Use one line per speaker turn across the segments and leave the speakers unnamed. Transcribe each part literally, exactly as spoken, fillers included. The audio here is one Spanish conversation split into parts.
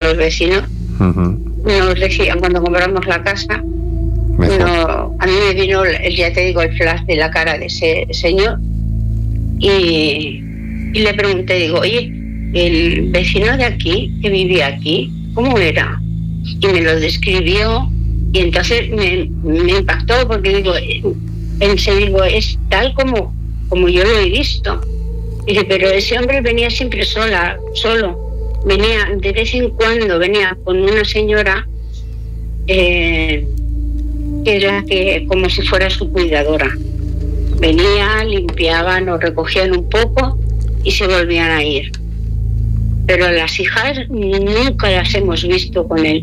los vecinos uh-huh. nos decían cuando compramos la casa, no, a mí me vino, ya te digo, el flash de la cara de ese señor y, y le pregunté, digo, oye, el vecino de aquí, que vivía aquí, ¿cómo era? Y me lo describió y entonces me, me impactó porque digo, pensé, digo, es tal como, como yo lo he visto. Y dice, pero ese hombre venía siempre sola, solo. Venía de vez en cuando, venía con una señora eh, que era que, como si fuera su cuidadora. Venía, limpiaban o recogían un poco y se volvían a ir. Pero las hijas nunca las hemos visto con él.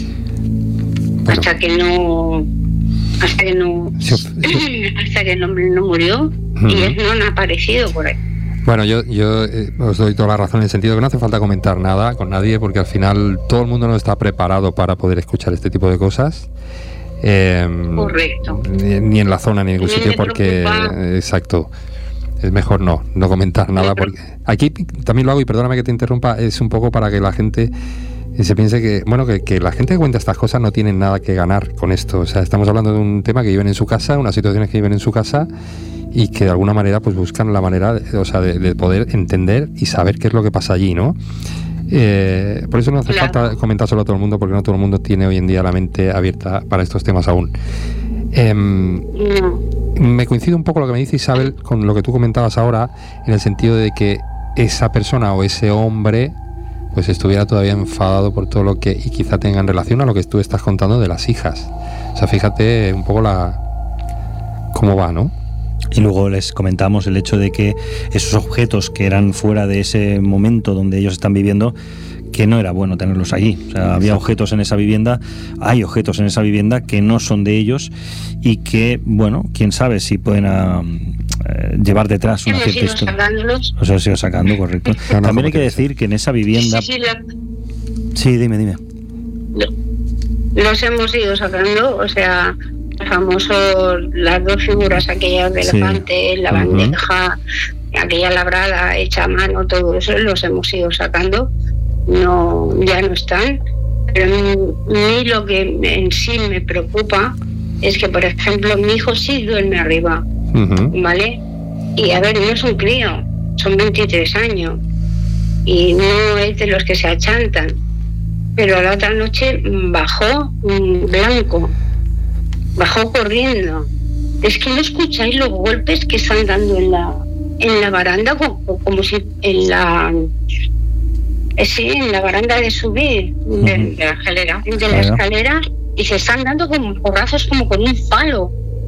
Bueno. Hasta que no... Hasta que no... Sí, sí. Hasta que no, no murió uh-huh. y ellas no han aparecido por ahí.
Bueno, yo, yo eh, os doy toda la razón en el sentido que no hace falta comentar nada con nadie porque al final todo el mundo no está preparado para poder escuchar este tipo de cosas. Eh,
Correcto.
Ni, ni en la zona ni en ningún no sitio porque... Eh, exacto. Es mejor no, no comentar nada porque... Aquí también lo hago y perdóname que te interrumpa, es un poco para que la gente se piense que... Bueno, que, que la gente que cuenta estas cosas no tiene nada que ganar con esto. O sea, estamos hablando de un tema que viven en su casa, unas situaciones que viven en su casa y que de alguna manera pues buscan la manera, de, o sea, de, de poder entender y saber qué es lo que pasa allí, ¿no? Eh, por eso no hace claro. falta comentárselo a todo el mundo porque no todo el mundo tiene hoy en día la mente abierta para estos temas aún. Eh, no. Me coincide un poco lo que me dice Isabel con lo que tú comentabas ahora, en el sentido de que esa persona o ese hombre pues estuviera todavía enfadado por todo lo que, y quizá tenga en relación a lo que tú estás contando de las hijas. O sea, fíjate un poco la cómo va, ¿no?
Y luego les comentamos el hecho de que esos objetos que eran fuera de ese momento donde ellos están viviendo, que no era bueno tenerlos allí. O sea, había objetos en esa vivienda, hay objetos en esa vivienda que no son de ellos y que, bueno, quién sabe si pueden uh, eh, llevar detrás una cierta historia.
Sacándolos.
O sea, se ido sacando, correcto. No, no, También hay que decir que en esa vivienda...
Sí, sí, la...
sí dime, dime.
Los hemos ido sacando, o sea, el famoso, las dos figuras aquellas de
sí.
elefante, la uh-huh. bandeja, aquella labrada hecha a mano, todo eso los hemos ido sacando. No, ya no están, pero a mí lo que en sí me preocupa es que, por ejemplo, mi hijo sí duerme arriba, uh-huh. ¿vale? Y a ver, no es un crío, son veintitrés años y no es de los que se achantan, pero la otra noche bajó blanco, bajó corriendo. Es que no escucháis los golpes que están dando en la en la baranda, como, como si en la sí, en la baranda de subir uh-huh. de, de la escalera, de la escalera, y se están dando como porrazos como con un palo.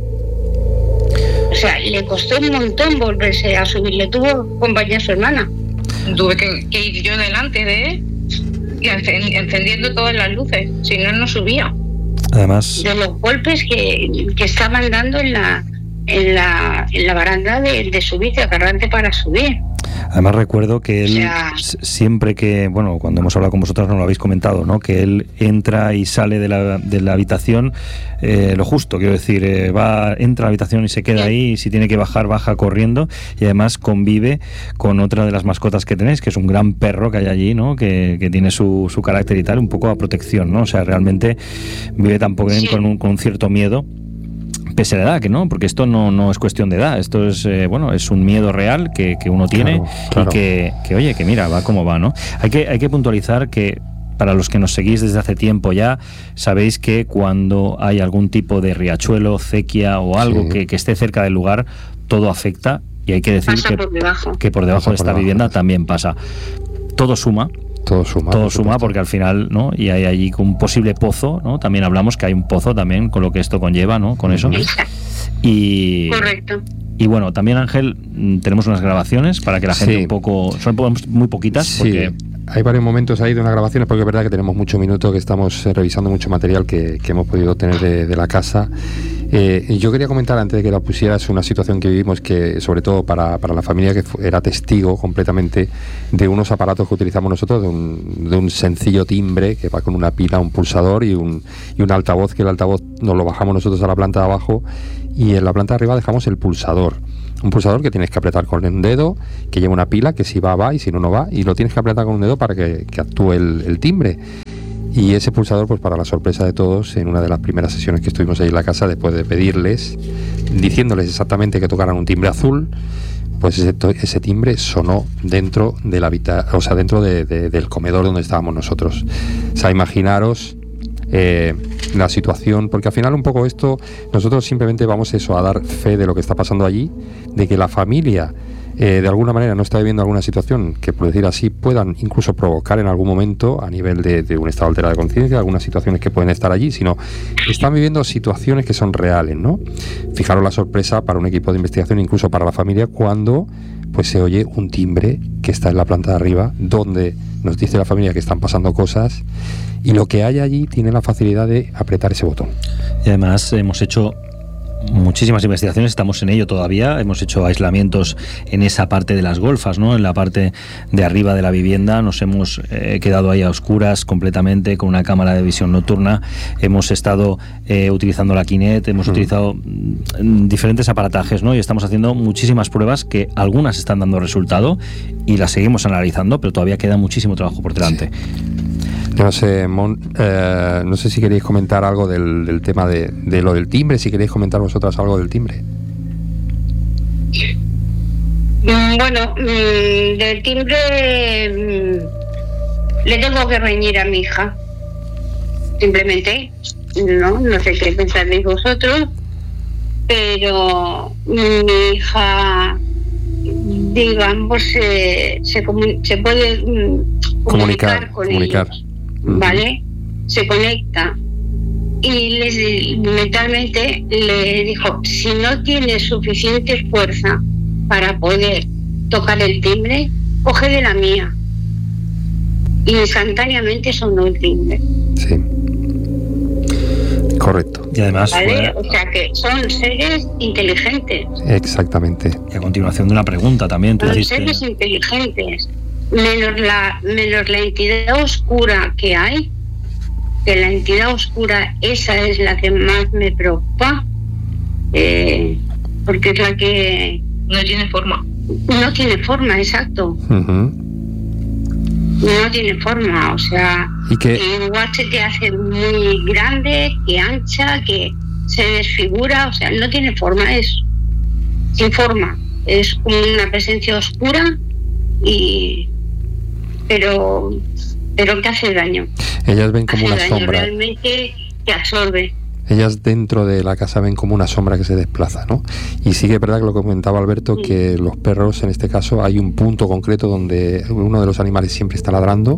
O sea, le costó un montón volverse a subir, le tuvo que acompañar a su hermana. Tuve que, que ir yo delante de él y encendiendo todas las luces, si no, no subía.
Además,
de los golpes que, que estaban dando en la en la, en la baranda de, de subir, de agarrante para subir.
Además recuerdo que él, o sea, siempre que, bueno, cuando hemos hablado con vosotras no lo habéis comentado, ¿no? Que él entra y sale de la, de la habitación eh, lo justo, quiero decir, eh, va, entra a la habitación y se queda ahí, y si tiene que bajar, baja corriendo, y además convive con otra de las mascotas que tenéis, que es un gran perro que hay allí, ¿no? Que, que tiene su, su carácter y tal, un poco a protección, ¿no? O sea, realmente vive tampoco sí. con, un, con un cierto miedo, pese a la edad, que no, porque esto no, no es cuestión de edad, esto es, eh, bueno, es un miedo real que, que uno tiene, claro, claro. y que, que, oye, que mira, va como va, ¿no? Hay que, hay que puntualizar que, para los que nos seguís desde hace tiempo ya, sabéis que cuando hay algún tipo de riachuelo, acequia o algo sí. que, que esté cerca del lugar, todo afecta, y hay que decir que por debajo, que por debajo de esta debajo. vivienda también pasa. Todo suma.
Todo suma.
Todo suma porque al final, ¿no? Y hay allí un posible pozo, ¿no? También hablamos que hay un pozo también con lo que esto conlleva, ¿no? Con eso. Y,
correcto.
Y bueno, también, Ángel, tenemos unas grabaciones para que la gente sí. un poco... Son muy poquitas
sí.
porque...
Hay varios momentos ahí de unas grabaciones porque es verdad que tenemos mucho minuto, que estamos eh, revisando mucho material que, que hemos podido tener de, de la casa. Eh, y yo quería comentar antes de que la pusieras una situación que vivimos que, sobre todo para, para la familia, que fue, era testigo completamente de unos aparatos que utilizamos nosotros, de un, de un sencillo timbre que va con una pila, un pulsador y un, y un altavoz, que el altavoz nos lo bajamos nosotros a la planta de abajo y en la planta de arriba dejamos el pulsador. Un pulsador que tienes que apretar con un dedo, que lleva una pila, que si va, va, y si no, no va, y lo tienes que apretar con un dedo para que, que actúe el, el timbre. Y ese pulsador, pues para la sorpresa de todos, en una de las primeras sesiones que estuvimos ahí en la casa, después de pedirles, diciéndoles exactamente que tocaran un timbre azul, pues ese, ese timbre sonó dentro de la habita- o sea, dentro de, de, del comedor donde estábamos nosotros. O sea, imaginaros eh, la situación, porque al final un poco esto, nosotros simplemente vamos eso, a dar fe de lo que está pasando allí, de que la familia Eh, de alguna manera no está viviendo alguna situación que, por decir así, puedan incluso provocar en algún momento a nivel de, de un estado alterado de conciencia, algunas situaciones que pueden estar allí, sino están viviendo situaciones que son reales, ¿no? Fijaros la sorpresa para un equipo de investigación, incluso para la familia, cuando pues se oye un timbre que está en la planta de arriba, donde nos dice la familia que están pasando cosas, y lo que hay allí tiene la facilidad de apretar ese botón.
Y además hemos hecho muchísimas investigaciones, estamos en ello todavía, hemos hecho aislamientos en esa parte de las golfas, ¿no? En la parte de arriba de la vivienda, nos hemos eh, quedado ahí a oscuras completamente con una cámara de visión nocturna, hemos estado eh, utilizando la Kinect, hemos mm. utilizado mm, diferentes aparatajes, ¿no? Y estamos haciendo muchísimas pruebas que algunas están dando resultado y las seguimos analizando, pero todavía queda muchísimo trabajo por delante.
Sí. No sé, Mon, eh, no sé si queréis comentar algo del, del tema de, de lo del timbre, si queréis comentar vosotras algo del timbre.
Bueno, mmm, del timbre mmm, le tengo que reñir a mi hija, simplemente, no, no sé qué pensáis vosotros, pero mi hija, digamos, se, se, comun- se puede mmm, comunicar, comunicar con
comunicar.
ellos. ¿Vale? Se conecta y les, mentalmente le dijo, si no tienes suficiente fuerza para poder tocar el timbre, coge de la mía. Y instantáneamente sonó el timbre.
Sí. Correcto.
Y además
¿vale?
fue...
O sea que son seres inteligentes.
Exactamente.
Y a continuación de una pregunta también. Tú
son
dijiste...
seres inteligentes. Menos la, menos la entidad oscura que hay, que la entidad oscura, esa es la que más me preocupa, eh, porque es la que
no tiene forma.
No tiene forma, exacto.
Uh-huh.
No tiene forma, o sea,
¿Y que
igual se te hace muy grande, que ancha, que se desfigura, o sea, no tiene forma, es sin forma, es como una presencia oscura y pero pero que hace daño.
Ellas ven como
hace
una
daño,
sombra.
Realmente te absorbe.
Ellas dentro de la casa ven como una sombra que se desplaza, ¿no? Y sí que es verdad que lo que comentaba Alberto, sí, que los perros, en este caso, hay un punto concreto donde uno de los animales siempre está ladrando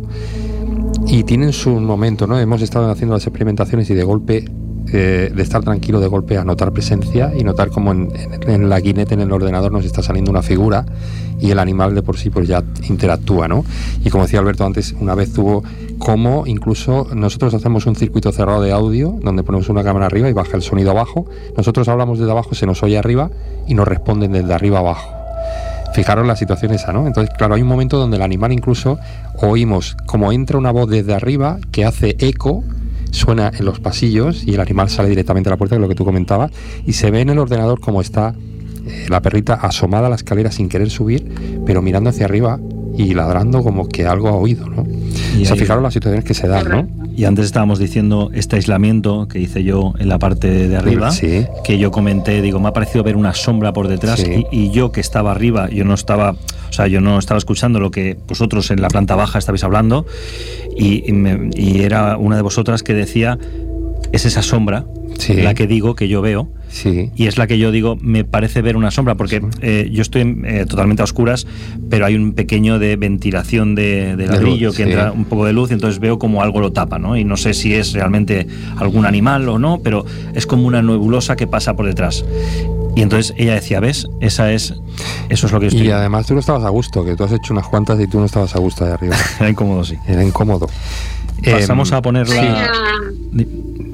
y tienen su momento, ¿no? Hemos estado haciendo las experimentaciones y de golpe, eh, de estar tranquilo, de golpe a notar presencia y notar como en, en, en la Kinect, en el ordenador, nos está saliendo una figura y el animal de por sí pues ya interactúa, ¿no? Y como decía Alberto antes, una vez tuvo como incluso nosotros hacemos un circuito cerrado de audio donde ponemos una cámara arriba y baja el sonido abajo, nosotros hablamos desde abajo, se nos oye arriba y nos responden desde arriba abajo. Fijaros la situación esa, ¿no? Entonces, claro, hay un momento donde el animal incluso oímos como entra una voz desde arriba que hace eco, suena en los pasillos y el animal sale directamente a la puerta, que es lo que tú comentabas, y se ve en el ordenador como está eh, la perrita asomada a la escalera sin querer subir, pero mirando hacia arriba y ladrando como que algo ha oído, ¿no? Y o sea, ahí, fijaros las situaciones que se dan, ¿no?
Y antes estábamos diciendo este aislamiento que hice yo en la parte de arriba,
sí,
que yo comenté, digo, me ha parecido ver una sombra por detrás, sí, y, y yo que estaba arriba, yo no estaba, o sea, yo no estaba escuchando lo que vosotros en la planta baja estabais hablando, y, y, me, y era una de vosotras que decía, es esa sombra, sí, la que digo que yo veo.
Sí.
Y es la que yo digo, me parece ver una sombra, porque sí, eh, yo estoy eh, totalmente a oscuras, pero hay un pequeño de ventilación de, de ladrillo, de luz, que sí, entra un poco de luz, y entonces veo como algo lo tapa, ¿no? Y no sé si es realmente algún animal o no, pero es como una nebulosa que pasa por detrás. Y entonces ella decía, ¿ves? Esa es, eso es lo que yo estoy...
Y además tú no estabas a gusto, que tú has hecho unas cuantas y tú no estabas a gusto de arriba.
Era incómodo, sí.
Era incómodo.
Pasamos eh, a ponerla...
Sí,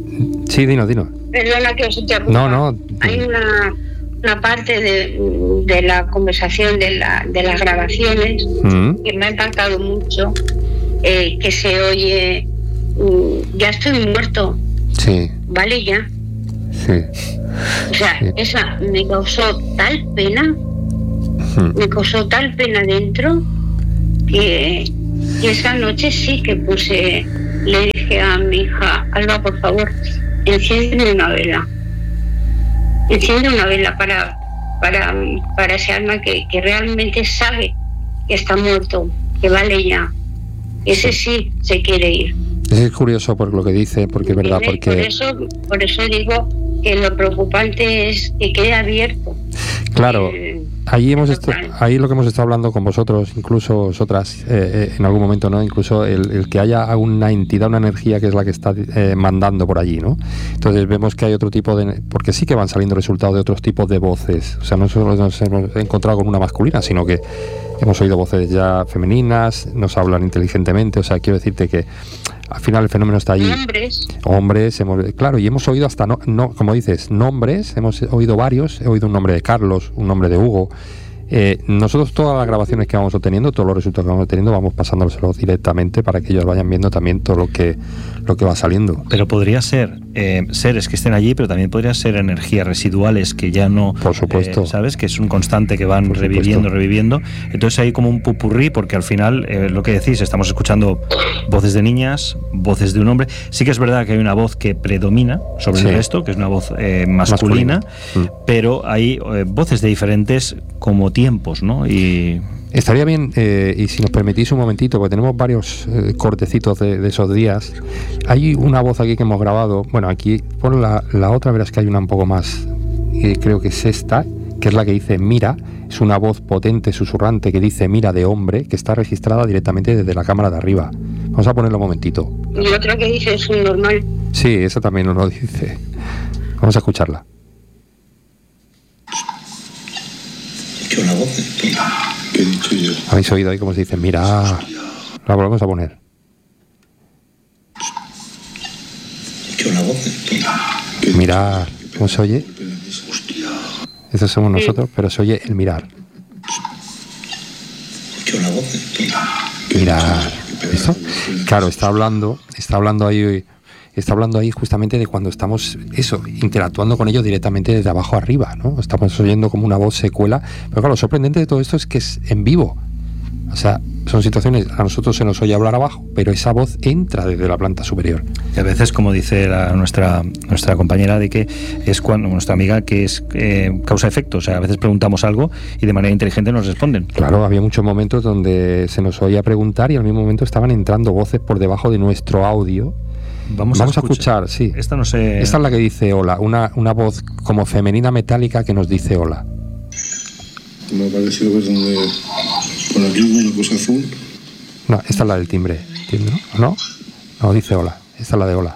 sí, dinos, dinos.
Perdona que os interrumpa.
No, no.
Hay una, una parte de, de la conversación, de, la, de las grabaciones, mm. que me ha impactado mucho, eh, que se oye, mm, ya estoy muerto.
Sí.
¿Vale? Ya.
Sí.
O sea, sí, esa me causó tal pena, mm. me causó tal pena dentro, que, que esa noche sí que puse, le dije a mi hija, Alba, por favor, enciende una vela. Enciende una vela para, para, para ese alma que, que realmente sabe que está muerto, que vale ya. Ese sí se quiere ir.
Es curioso por lo que dice, porque es verdad, porque...
Por eso, por eso digo que lo preocupante es que quede abierto.
Claro, el, ahí hemos esto, ahí lo que hemos estado hablando con vosotros, incluso vosotras, eh, eh, en algún momento, ¿no? Incluso el, el que haya una entidad, una energía que es la que está eh, mandando por allí, ¿no? Entonces vemos que hay otro tipo de... Porque sí que van saliendo resultados de otros tipos de voces. O sea, no solo nos hemos encontrado con una masculina, sino que hemos oído voces ya femeninas, nos hablan inteligentemente. O sea, quiero decirte que al final el fenómeno está allí.
Hombres.
Hombres, hemos, claro, y hemos oído hasta, no, no, como dices, nombres, hemos oído varios, he oído un nombre de Carlos, un nombre de Hugo. Eh, nosotros todas las grabaciones que vamos obteniendo, todos los resultados que vamos obteniendo, vamos pasándolos directamente para que ellos vayan viendo también todo lo que lo que va saliendo.
Pero podría ser eh, seres que estén allí, pero también podrían ser energías residuales que ya no...
Por supuesto.
Eh, ¿Sabes? Que es un constante que van
Por
reviviendo,
supuesto.
reviviendo. Entonces hay como un pupurrí, porque al final, eh, lo que decís, estamos escuchando voces de niñas, voces de un hombre. Sí que es verdad que hay una voz que predomina sobre
sí.
el resto, que es una voz eh, masculina, masculina. Mm. Pero hay eh, voces de diferentes como tiempos, ¿no? Y...
Estaría bien, eh, y si nos permitís un momentito, porque tenemos varios eh, cortecitos de, de esos días. Hay una voz aquí que hemos grabado. Bueno, aquí por la, la otra verás que hay una un poco más, eh, creo que es esta, que es la que dice mira. Es una voz potente, susurrante, que dice mira de hombre, que está registrada directamente desde la cámara de arriba. Vamos a ponerlo un momentito.
Y otra que dice es un normal.
Sí, esa también nos lo dice. Vamos a escucharla.
¿Qué una voz? ¿Qué he dicho yo?
¿Habéis oído ahí cómo se dice? Mira. La volvemos a poner.
¿Qué una voz?
Mirar. ¿Cómo se oye? Esos somos nosotros, pero se oye el mirar.
¿Qué una voz?
Mirar. ¿Listo? Claro, está hablando, está hablando ahí, está hablando ahí justamente de cuando estamos, eso, interactuando con ellos directamente desde abajo arriba, ¿no? Estamos oyendo como una voz secuela. Pero claro, lo sorprendente de todo esto es que es en vivo. O sea, son situaciones, a nosotros se nos oye hablar abajo, pero esa voz entra desde la planta superior.
Y a veces, como dice la, nuestra nuestra compañera, de que es cuando nuestra amiga, que es eh, causa-efecto. O sea, a veces preguntamos algo y de manera inteligente nos responden.
Claro, había muchos momentos donde se nos oía preguntar y al mismo momento estaban entrando voces por debajo de nuestro audio.
Vamos,
Vamos
a,
a escuchar, sí.
Esta no sé...
Esta es la que dice hola, una, una voz como femenina metálica que nos dice hola.
Me ha parecido ver donde... Por aquí hubo una cosa azul.
No, esta es la del timbre, ¿entiendes? ¿No? No, dice hola. Esta es la de hola.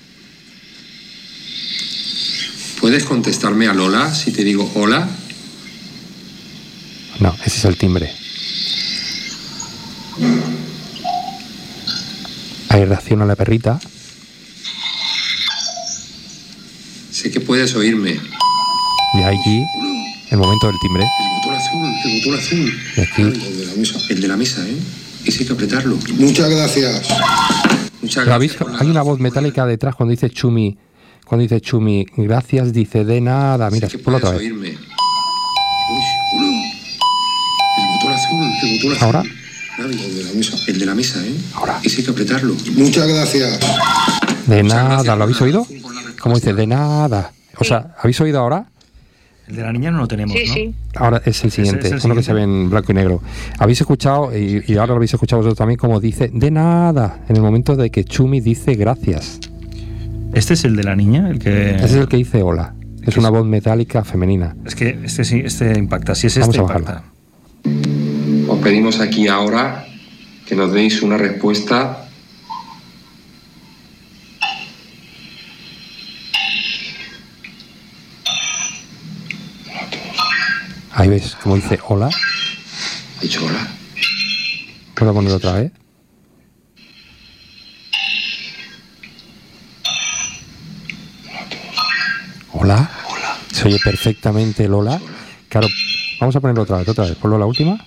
¿Puedes contestarme al hola si te digo hola?
No, ese es el timbre. Ahí reacciona la perrita.
Sé que puedes oírme.
Y aquí, el momento del timbre.
El botón azul, el botón azul.
Y aquí.
El de la mesa.
El de la mesa, ¿eh? Ese hay que apretarlo.
Muchas gracias.
Muchas
¿Lo habéis?
gracias.
Hay una voz metálica detrás cuando dice Chumi. Cuando dice Chumi, gracias, dice de nada. Mira,
sé que
ponlo
puedes
otra vez.
oírme. Uy, uno. El botón azul, el botón azul.
Ahora.
Navi,
El de la mesa.
el de la mesa, ¿eh?
Ahora.
Ese hay que apretarlo.
Muchas gracias.
De
Muchas
nada,
gracias,
¿lo habéis
Lola,
oído?
por la respuesta.
¿Cómo dice? De nada. O sea, ¿habéis oído ahora?
El de la niña no lo tenemos,
Sí,
¿no?
sí.
Ahora es el siguiente,
es el
uno que
siguiente.
se ve en blanco y negro. Habéis escuchado, y, y ahora lo habéis escuchado vosotros también, como dice de nada, en el momento de que Chumi dice gracias.
Este es el de la niña, el que...
Ese es el que dice hola. Es una voz metálica femenina.
Es que este sí, este impacta. Si es
Vamos
este,
a bajarlo.
impacta.
Os pedimos aquí ahora que nos deis una respuesta.
Ahí ves, como dice hola.
¿Ha dicho hola?
Voy a ponerlo otra vez. Hola.
Hola.
Se oye perfectamente el hola. Claro, vamos a ponerlo otra vez, otra vez. Ponlo la última.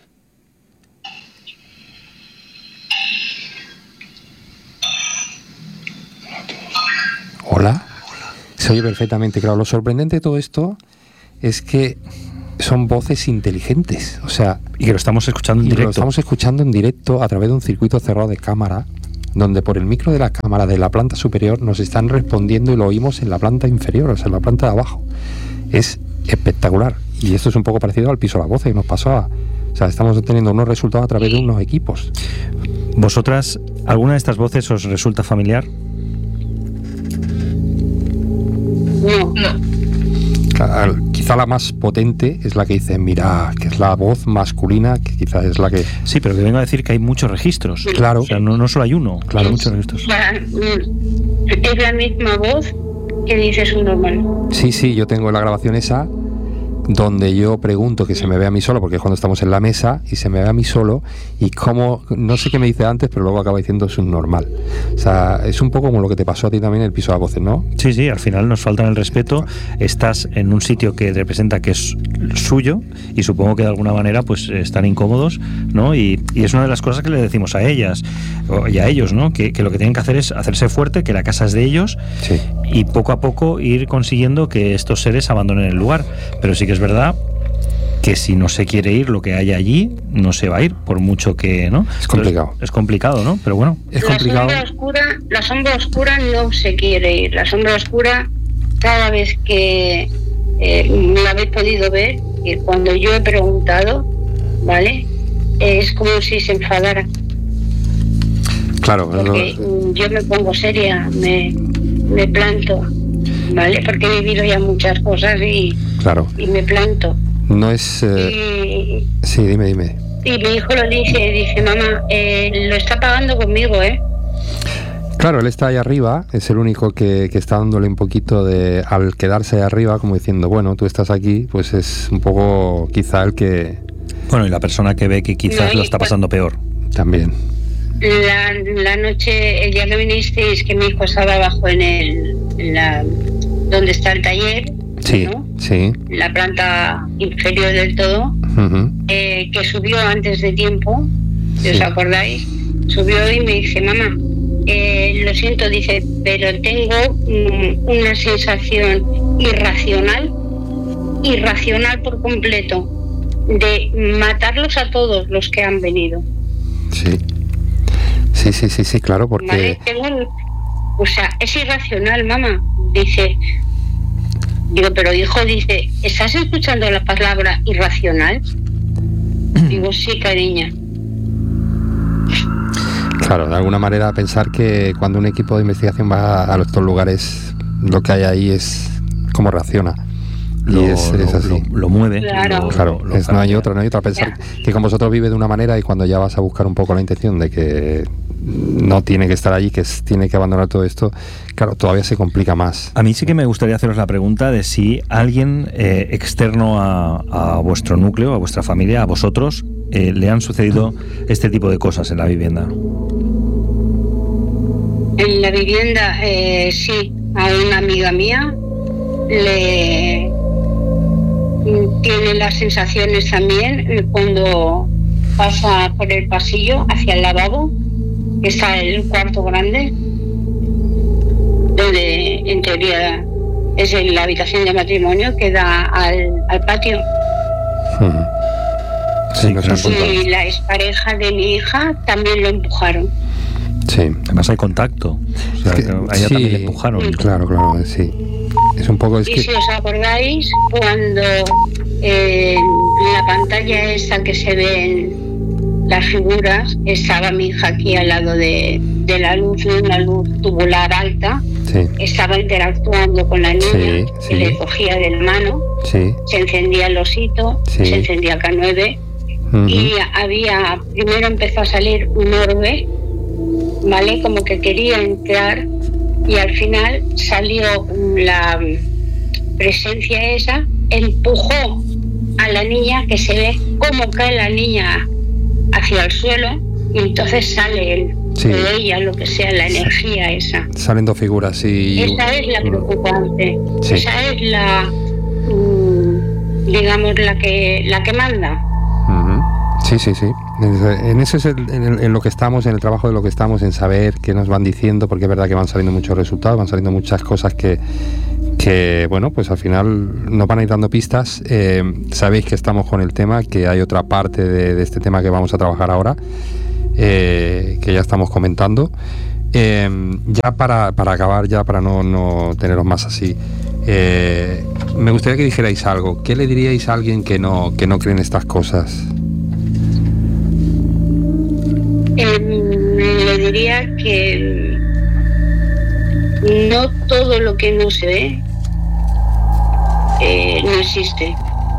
Hola. Se oye perfectamente. Claro, lo sorprendente de todo esto es que son voces inteligentes. O sea,
Y que lo estamos escuchando en
y lo
directo.
estamos escuchando en directo a través de un circuito cerrado de cámara. donde por el micro de la cámara de la planta superior nos están respondiendo y lo oímos en la planta inferior, o sea, en la planta de abajo. Es espectacular. Y esto es un poco parecido al piso de la voz que nos pasaba. O sea, estamos obteniendo unos resultados a través de unos equipos.
¿Vosotras, alguna de estas voces os resulta familiar?
No, no.
Quizá la más potente es la que dice, mira, que es la voz masculina, que quizás es la que...
Sí, pero que vengo a decir que hay muchos registros.
Claro.
O sea, no, no solo hay uno, claro,
es,
muchos registros.
Es la misma voz que dices un normal.
Sí, sí, yo tengo la grabación esa, donde yo pregunto que se me vea a mí solo, porque es cuando estamos en la mesa y se me ve a mí solo, y como, no sé qué me dice antes, pero luego acaba diciendo es un normal. O sea, es un poco como lo que te pasó a ti también en el piso de voces, ¿no?
Sí, sí, al final nos faltan el respeto, estás en un sitio que representa que es suyo, y supongo que de alguna manera pues están incómodos, ¿no? Y, y es una de las cosas que le decimos a ellas y a ellos, ¿no? Que, que lo que tienen que hacer es hacerse fuerte, que la casa es de ellos,
sí.
Y poco a poco ir consiguiendo que estos seres abandonen el lugar. Pero sí que es verdad que si no se quiere ir lo que hay allí, no se va a ir, por mucho que, ¿no?
Es complicado.
Entonces, es complicado, ¿no? Pero bueno.
Es complicado.
La sombra oscura, la sombra oscura no se quiere ir. La sombra oscura, cada vez que eh, la habéis podido ver, y cuando yo he preguntado, ¿vale? Es como si se enfadara.
Claro.
Porque
no...
yo me pongo seria, me, me planto, ¿vale? Porque he vivido ya muchas cosas y,
claro.
y me planto.
No es... Eh...
Y,
sí, dime, dime.
Y mi hijo lo dice, dice, mamá, eh, lo está pagando conmigo, ¿eh?
Claro, él está ahí arriba, es el único que, que está dándole un poquito de... Al quedarse ahí arriba, como diciendo, bueno, tú estás aquí, pues es un poco quizá el que...
Bueno, y la persona que ve que quizás no, lo está pasando peor.
También.
La, la noche, el día que vinisteis, que mi hijo estaba abajo en el... En la, donde está el taller,
sí,
¿no?
Sí.
La planta inferior del todo,
uh-huh.
eh, que subió antes de tiempo, si
sí.
os acordáis, subió y me dice, mamá, eh, lo siento, dice, pero tengo mm, una sensación irracional, irracional por completo, de matarlos a todos los que han venido.
Sí, sí, sí, sí, sí, claro, porque...
¿Vale? Tengo un, o sea, es irracional, mamá, dice... Digo, pero hijo, dice, ¿estás escuchando la palabra irracional? Digo, sí, cariña.
Claro, de alguna manera pensar que cuando un equipo de investigación va a estos lugares, lo que hay ahí es cómo reacciona. Y
lo,
es, es así.
Lo, lo mueve.
Claro,
lo,
claro
lo,
es, no hay otra, no hay otra. Pensar
ya.
que con vosotros vive de una manera y cuando ya vas a buscar un poco la intención de que no tiene que estar allí, que es, tiene que abandonar todo esto, claro, todavía se complica más.
A mí sí que me gustaría haceros la pregunta de si alguien eh, externo a, a vuestro núcleo, a vuestra familia, a vosotros, eh, le han sucedido este tipo de cosas en la vivienda.
En la vivienda, eh, sí, a una amiga mía le tiene las sensaciones también cuando pasa por el pasillo hacia el lavabo, que está el cuarto grande, donde en teoría es la habitación de matrimonio que da al, al patio.
Uh-huh. Sí, no
sí, y la expareja de mi hija también lo empujaron.
Sí.
Además hay contacto. O sea, es que a ella
sí,
también le empujaron.
Sí.
Claro, claro, sí. Es un poco... Es
y
que...
si os acordáis, cuando eh, en la pantalla esa que se ven las figuras, estaba mi hija aquí al lado de, de la luz, una luz tubular alta,
sí.
Estaba interactuando con la niña,
sí, sí.
que le cogía de la mano,
sí.
se encendía el osito,
sí.
se encendía K nueve,
uh-huh.
y había, primero empezó a salir un orbe, ¿vale? Como que quería entrar, y al final salió la presencia esa, empujó a la niña, que se ve cómo cae la niña hacia el suelo, y entonces sale él, sí. de ella, lo que sea, la energía esa.
Salen dos figuras y...
Esa es la preocupante,
sí.
esa es la, mmm, digamos, la que la que manda.
Uh-huh. Sí, sí, sí. En eso es el, en, en lo que estamos, en el trabajo de lo que estamos, en saber qué nos van diciendo, porque es verdad que van saliendo muchos resultados, van saliendo muchas cosas que, que bueno, pues al final nos van a ir dando pistas. Eh, sabéis que estamos con el tema, que hay otra parte de, de este tema que vamos a trabajar ahora, eh, que ya estamos comentando. Eh, ya para, para acabar, ya para no, no teneros más así, eh, me gustaría que dijerais algo. ¿Qué le diríais a alguien que no, que no cree en estas cosas?
Eh, le diría que no todo lo que no se ve eh, no existe.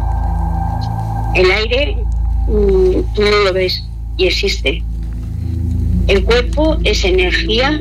El aire mm, tú no lo ves y existe. El cuerpo es energía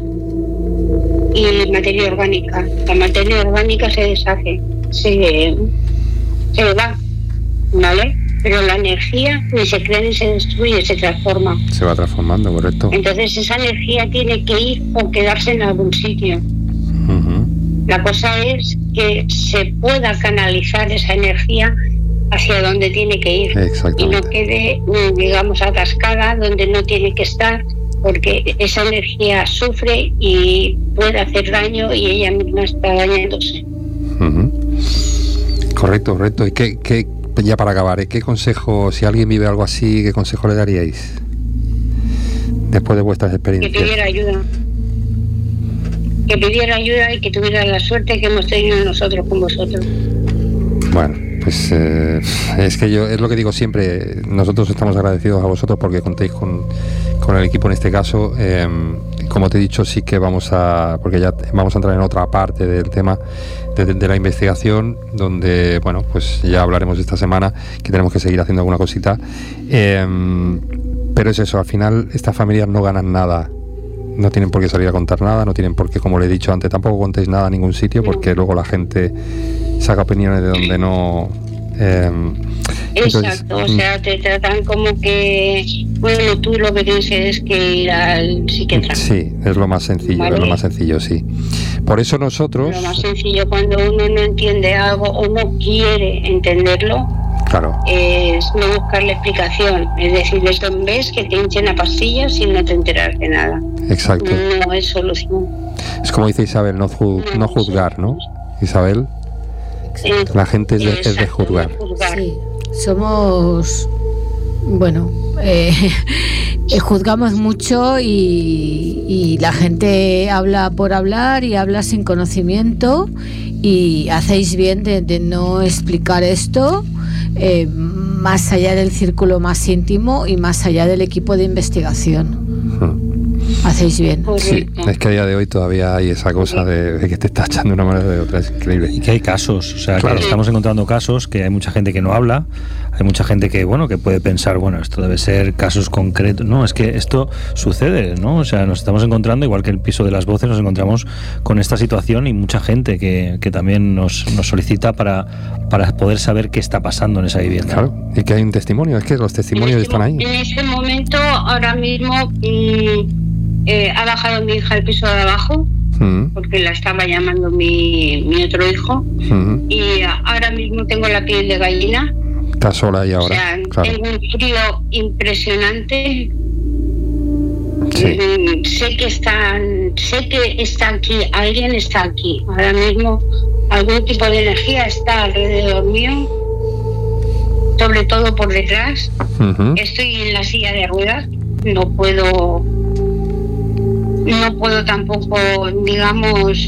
y materia orgánica. La materia orgánica se deshace, se, se va, ¿vale? Pero la energía ni se crea ni se destruye, se transforma.
Se va transformando, correcto.
Entonces esa energía tiene que ir o quedarse en algún sitio. Uh-huh. La cosa es que se pueda canalizar esa energía hacia donde tiene que ir y no quede, digamos, atascada donde no tiene que estar, porque esa energía sufre y puede hacer daño y ella misma está dañándose.
Uh-huh. Correcto, correcto. ¿Y qué, qué, ya para acabar, qué consejo, si alguien vive algo así, qué consejo le daríais después de vuestras experiencias?
Que pidiera ayuda. Que pidiera ayuda y que tuviera la suerte que hemos tenido nosotros con vosotros.
Bueno, pues eh, es que yo, es lo que digo siempre, nosotros estamos agradecidos a vosotros porque contéis con, con el equipo en este caso. Eh, como te he dicho, sí que vamos a, porque ya vamos a entrar en otra parte del tema de, de la investigación, donde, bueno, pues ya hablaremos esta semana, que tenemos que seguir haciendo alguna cosita. Eh, pero es eso, al final estas familias no ganan nada. No tienen por qué salir a contar nada, no tienen por qué, como le he dicho antes, tampoco contéis nada a ningún sitio, porque luego la gente saca opiniones de donde no... Eh,
Exacto, entonces, o sea, te tratan como que, bueno, tú lo que tienes es que ir al psiquiatra.
Sí, es lo más sencillo, ¿vale? Es lo más sencillo, sí. Por eso nosotros...
Lo más sencillo, cuando uno no entiende algo o no quiere entenderlo,
claro,
es no buscarle explicación. Es decir, esto ves que te hinchen a pastillas sin no te enterar de nada.
Exacto.
No es solución.
Es como dice Isabel, no, ju- no, no juzgar, ¿no? Isabel, exacto. La gente es de, es de juzgar.
Sí, somos, bueno, eh, juzgamos mucho y, y la gente habla por hablar y habla sin conocimiento, y hacéis bien de, de no explicar esto eh, más allá del círculo más íntimo y más allá del equipo de investigación. Hmm. Hacéis bien.
Sí, es que a día de hoy todavía hay esa cosa de, de que te está echando de una manera o de otra, es increíble.
Y que hay casos, o sea,
claro,
que estamos encontrando casos que hay mucha gente que no habla, hay mucha gente que, bueno, que puede pensar, bueno, esto debe ser casos concretos. No, es que esto sucede, ¿no? O sea, nos estamos encontrando, igual que el piso de las voces, nos encontramos con esta situación y mucha gente que, que también nos, nos solicita para, para poder saber qué está pasando en esa vivienda.
Claro, y que hay un testimonio, es que los testimonios
en
están ahí.
En ese momento, ahora mismo... Mmm, Eh, ha bajado mi hija al piso de abajo, uh-huh, porque la estaba llamando mi, mi otro hijo, uh-huh, y ahora mismo tengo la piel de gallina.
Está sola ahí ahora.
O sea,
claro,
tengo un frío impresionante.
Sí.
Mm, sé que están, sé que está aquí, alguien está aquí. Ahora mismo algún tipo de energía está alrededor mío, sobre todo por detrás. Uh-huh. Estoy en la silla de ruedas, no puedo... No puedo tampoco, digamos,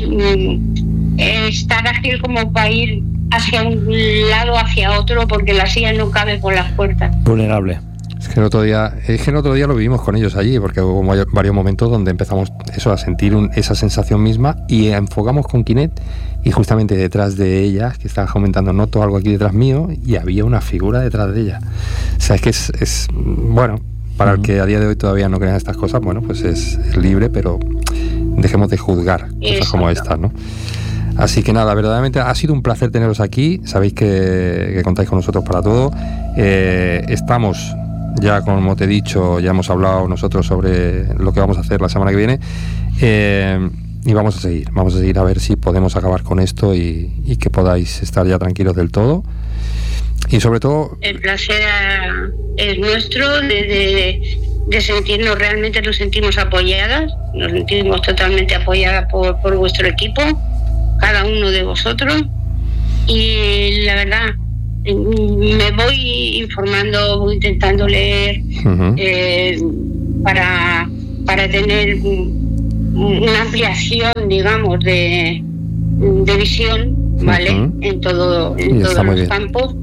estar ágil como para ir hacia un lado, hacia otro, porque la silla no cabe por las puertas.
Vulnerable.
Es que el otro día, es que el otro día lo vivimos con ellos allí, porque hubo varios momentos donde empezamos eso, a sentir un, esa sensación misma, y enfocamos con Kinet, y justamente detrás de ella, que estaba comentando, noto algo aquí detrás mío, y había una figura detrás de ella. O sea, es que es, es bueno... Para uh-huh, el que a día de hoy todavía no crea estas cosas, bueno, pues es, es libre, pero dejemos de juzgar cosas Exacto. como estas, ¿no? Así que nada, verdaderamente ha sido un placer teneros aquí. Sabéis que, que contáis con nosotros para todo. Eh, estamos ya, como te he dicho, ya hemos hablado nosotros sobre lo que vamos a hacer la semana que viene. Eh, y vamos a seguir, vamos a seguir a ver si podemos acabar con esto y, y que podáis estar ya tranquilos del todo. Y sobre todo...
El placer es nuestro de, de, de sentirnos, realmente nos sentimos apoyadas, nos sentimos totalmente apoyadas por, por vuestro equipo, cada uno de vosotros. Y la verdad, me voy informando, voy intentando leer, uh-huh, eh, para, para tener una ampliación, digamos, de, de visión, ¿vale? Uh-huh. En todo, en todos los bien. campos.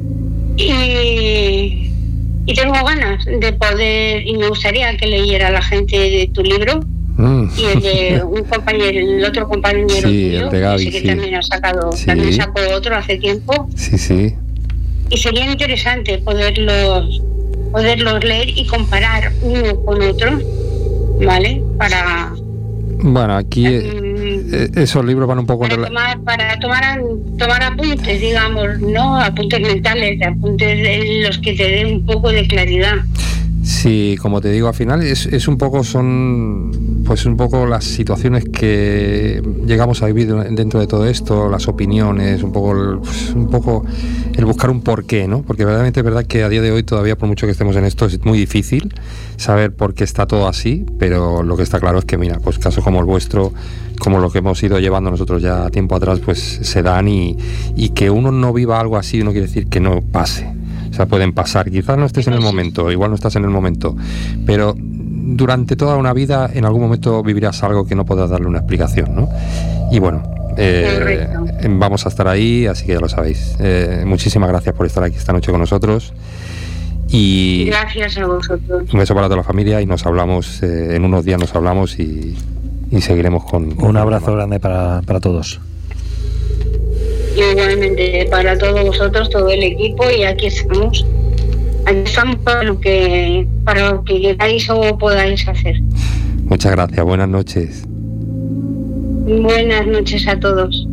Y, y tengo ganas de poder, y me gustaría que leyera la gente de tu libro. Mm. Y el de un compañero, el otro compañero
sí,
tuyo,
el de Gaby,
que
sí.
también ha sacado,
sí.
también sacó otro hace tiempo.
Sí, sí.
Y sería interesante poderlos, poderlos leer y comparar uno con otro, ¿vale? Para
bueno, aquí
um,
esos libros van un poco
para tomar, para tomar, tomar apuntes, digamos, no apuntes mentales, apuntes de los que te den un poco de claridad.
Sí, como te digo, al final es, es un poco, son pues un poco las situaciones que llegamos a vivir dentro de todo esto, las opiniones, un poco el, pues, un poco el buscar un porqué, ¿no? Porque verdaderamente es verdad que a día de hoy todavía, por mucho que estemos en esto, es muy difícil saber por qué está todo así, pero lo que está claro es que, mira, pues casos como el vuestro, como lo que hemos ido llevando nosotros ya tiempo atrás, pues se dan y, y que uno no viva algo así no quiere decir que no pase. O sea, pueden pasar, quizás no estés en el momento, igual no estás en el momento, pero durante toda una vida en algún momento vivirás algo que no podrás darle una explicación, ¿no? Y bueno, eh, vamos a estar ahí, así que ya lo sabéis. Eh, muchísimas gracias por estar aquí esta noche con nosotros. Y
gracias a vosotros.
Un beso para toda la familia y nos hablamos, eh, en unos días nos hablamos y, y seguiremos con... con
un abrazo grande para, para todos.
Y igualmente para todos vosotros, todo el equipo, y aquí estamos. Aquí estamos para lo que, para lo que queráis o podáis hacer.
Muchas gracias, buenas noches.
Buenas noches a todos.